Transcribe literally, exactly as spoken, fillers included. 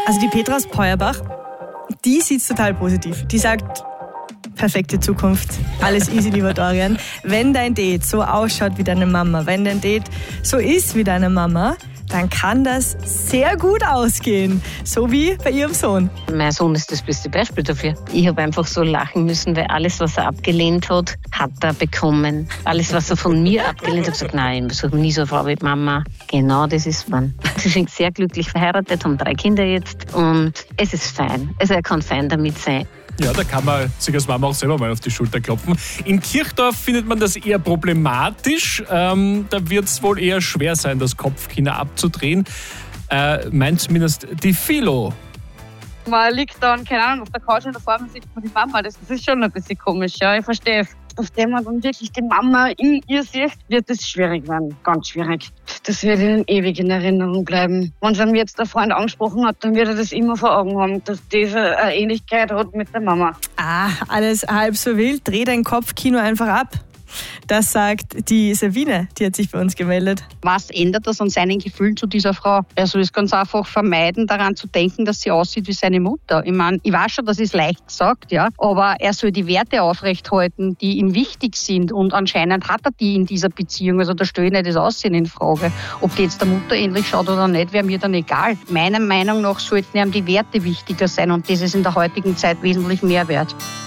Also die Petra aus Peuerbach, die sieht es total positiv. Die sagt, perfekte Zukunft, alles easy, lieber Dorian. Wenn dein Date so ausschaut wie deine Mama, wenn dein Date so ist wie deine Mama, dann kann das sehr gut ausgehen. So wie bei ihrem Sohn. Mein Sohn ist das beste Beispiel dafür. Ich habe einfach so lachen müssen, weil alles, was er abgelehnt hat, hat er bekommen. Alles, was er von mir abgelehnt hat, gesagt, nein, ich besuche nie so eine Frau wie Mama. Genau, das ist man. Sie sind sehr glücklich verheiratet, haben drei Kinder jetzt und es ist fein. Also er kann fein damit sein. Ja, da kann man sich als Mama auch selber mal auf die Schulter klopfen. In Kirchdorf findet man das eher problematisch. Ähm, da wird es wohl eher schwer sein, das Kopfkino abzudrehen. Äh, meint zumindest die Philo. Man liegt dann, keine Ahnung, auf der Couch und da vorne sieht man die Mama. Das ist schon ein bisschen komisch, ja, ich verstehe es. Nachdem man dann wirklich die Mama in ihr sieht, wird es schwierig werden. Ganz schwierig. Das wird ihnen ewig in Erinnerung bleiben. Wenn schon jetzt der Freund angesprochen hat, dann wird er das immer vor Augen haben, dass diese eine Ähnlichkeit hat mit der Mama. Ah, alles halb so wild. Dreh dein Kopfkino einfach ab. Das sagt die Sabine, die hat sich bei uns gemeldet. Was ändert das an seinen Gefühlen zu dieser Frau? Er soll es ganz einfach vermeiden, daran zu denken, dass sie aussieht wie seine Mutter. Ich meine, ich weiß schon, das ist leicht gesagt, ja, aber er soll die Werte aufrechthalten, die ihm wichtig sind und anscheinend hat er die in dieser Beziehung. Also da stelle ich nicht das Aussehen in Frage. Ob die jetzt der Mutter ähnlich schaut oder nicht, wäre mir dann egal. Meiner Meinung nach sollten ihm die Werte wichtiger sein und das ist in der heutigen Zeit wesentlich mehr wert.